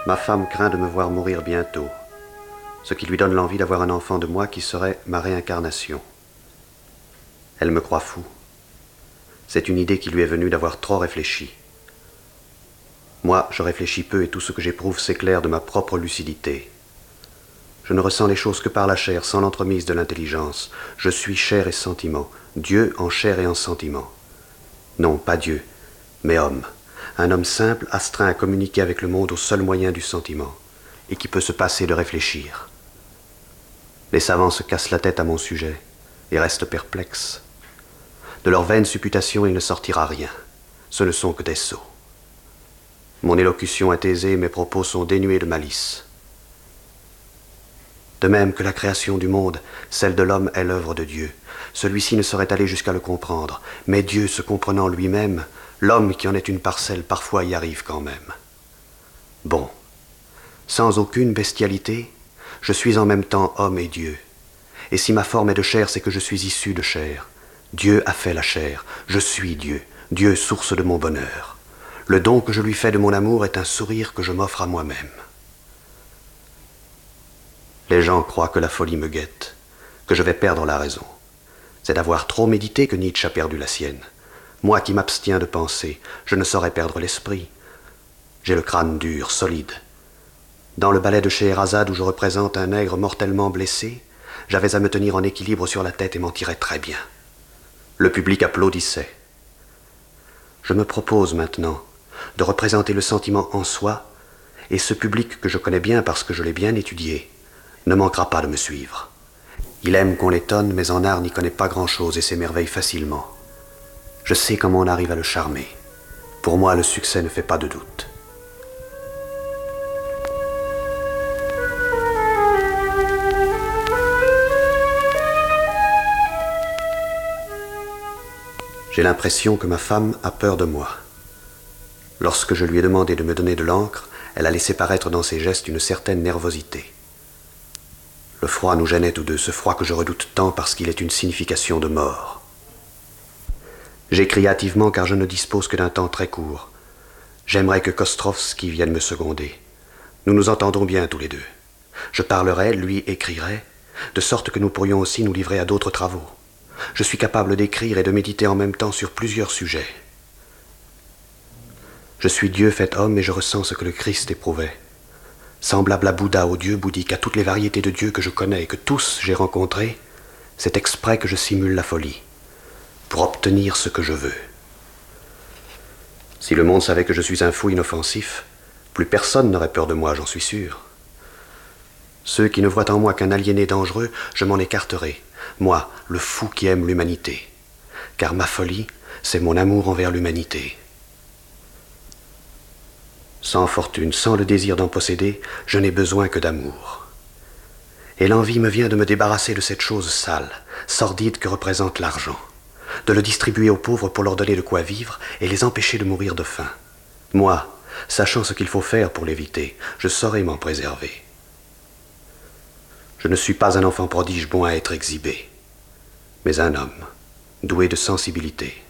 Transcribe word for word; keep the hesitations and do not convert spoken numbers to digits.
Ma femme craint de me voir mourir bientôt, ce qui lui donne l'envie d'avoir un enfant de moi qui serait ma réincarnation. Elle me croit fou. C'est une idée qui lui est venue d'avoir trop réfléchi. Moi, je réfléchis peu et tout ce que j'éprouve s'éclaire de ma propre lucidité. Je ne ressens les choses que par la chair, sans l'entremise de l'intelligence. Je suis chair et sentiment, Dieu en chair et en sentiment. Non, pas Dieu, mais homme. Un homme simple, astreint à communiquer avec le monde au seul moyen du sentiment, et qui peut se passer de réfléchir. Les savants se cassent la tête à mon sujet, et restent perplexes. De leurs vaines supputations, il ne sortira rien. Ce ne sont que des sots. Mon élocution est aisée et mes propos sont dénués de malice. De même que la création du monde, celle de l'homme est l'œuvre de Dieu. Celui-ci ne saurait aller jusqu'à le comprendre, mais Dieu, se comprenant lui-même, l'homme qui en est une parcelle parfois y arrive quand même. Bon, sans aucune bestialité, je suis en même temps homme et Dieu. Et si ma forme est de chair, c'est que je suis issu de chair. Dieu a fait la chair, je suis Dieu, Dieu source de mon bonheur. Le don que je lui fais de mon amour est un sourire que je m'offre à moi-même. Les gens croient que la folie me guette, que je vais perdre la raison. C'est d'avoir trop médité que Nietzsche a perdu la sienne. Moi qui m'abstiens de penser, je ne saurais perdre l'esprit. J'ai le crâne dur, solide. Dans le ballet de Scheherazade où je représente un nègre mortellement blessé, j'avais à me tenir en équilibre sur la tête et m'en tirais très bien. Le public applaudissait. Je me propose maintenant de représenter le sentiment en soi, et ce public que je connais bien parce que je l'ai bien étudié ne manquera pas de me suivre. Il aime qu'on l'étonne, mais en art n'y connaît pas grand-chose et s'émerveille facilement. Je sais comment on arrive à le charmer. Pour moi, le succès ne fait pas de doute. J'ai l'impression que ma femme a peur de moi. Lorsque je lui ai demandé de me donner de l'encre, elle a laissé paraître dans ses gestes une certaine nervosité. Le froid nous gênait tous deux, ce froid que je redoute tant parce qu'il est une signification de mort. J'écris hâtivement car je ne dispose que d'un temps très court. J'aimerais que Kostrovski vienne me seconder. Nous nous entendons bien tous les deux. Je parlerai, lui écrirait, de sorte que nous pourrions aussi nous livrer à d'autres travaux. Je suis capable d'écrire et de méditer en même temps sur plusieurs sujets. Je suis Dieu fait homme et je ressens ce que le Christ éprouvait. Semblable à Bouddha, au Dieu bouddhique, à toutes les variétés de dieux que je connais et que tous j'ai rencontrés, c'est exprès que je simule la folie, pour obtenir ce que je veux. Si le monde savait que je suis un fou inoffensif, plus personne n'aurait peur de moi, j'en suis sûr. Ceux qui ne voient en moi qu'un aliéné dangereux, je m'en écarterai, moi, le fou qui aime l'humanité, car ma folie, c'est mon amour envers l'humanité. Sans fortune, sans le désir d'en posséder, je n'ai besoin que d'amour. Et l'envie me vient de me débarrasser de cette chose sale, sordide que représente l'argent, de le distribuer aux pauvres pour leur donner de quoi vivre et les empêcher de mourir de faim. Moi, sachant ce qu'il faut faire pour l'éviter, je saurai m'en préserver. Je ne suis pas un enfant prodige bon à être exhibé, mais un homme, doué de sensibilité.